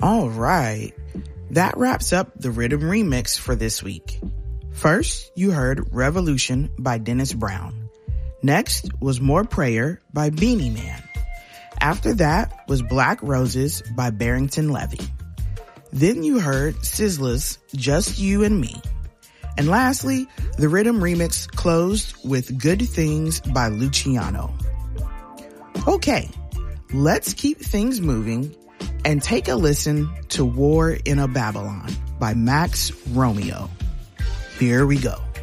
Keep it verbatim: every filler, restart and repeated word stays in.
All right. That wraps up the Rhythm Remix for this week. First, you heard Revolution by Dennis Brown. Next was More Prayer by Beanie Man. After that was Black Roses by Barrington Levy. Then you heard Sizzla's Just You and Me. And lastly, the Rhythm Remix closed with Good Things by Luciano. Okay, let's keep things moving and take a listen to War in a Babylon by Max Romeo. Here we go.